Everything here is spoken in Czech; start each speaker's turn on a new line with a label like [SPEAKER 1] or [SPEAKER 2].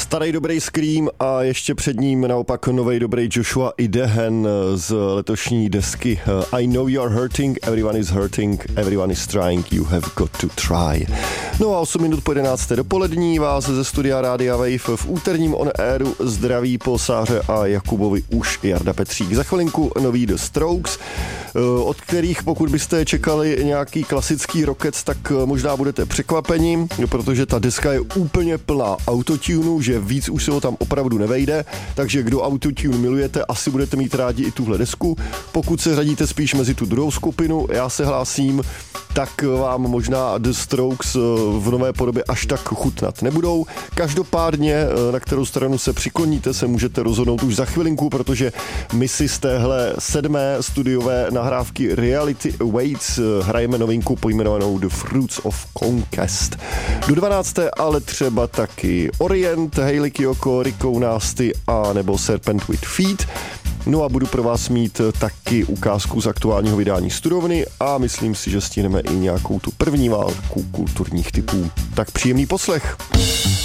[SPEAKER 1] Starý dobrý Scream a ještě před ním naopak novej dobrý Joshua Idehen z letošní desky I Know You Are Hurting, Everyone Is Hurting, Everyone Is Trying, You Have Got To Try. No a 8 minut po 11. dopolední vás ze studia Rádia Wave v úterním on airu zdraví po Sáře a Jakubovi už Jarda Petřík. Za chvilinku nový The Strokes, od kterých pokud byste čekali nějaký klasický rockec, tak možná budete překvapeni, protože ta deska je úplně plná autotunu, že víc už se ho tam opravdu nevejde, takže kdo autotune milujete, asi budete mít rádi i tuhle desku. Pokud se řadíte spíš mezi tu druhou skupinu, já se hlásím, tak vám možná The Strokes v nové podobě až tak chutnat nebudou. Každopádně, na kterou stranu se přikloníte, se můžete rozhodnout už za chvilinku, protože my si z téhle 7. studiové nahrávky Reality Awaits hrajeme novinku pojmenovanou The Fruits of Conquest. Do 12. ale třeba taky Orient, Hayley Kiyoko, Rico Nasty a nebo Serpent with Feet. No a budu pro vás mít taky ukázku z aktuálního vydání Studovny a myslím si, že stihneme i nějakou tu první válku kulturních typů. Tak příjemný poslech.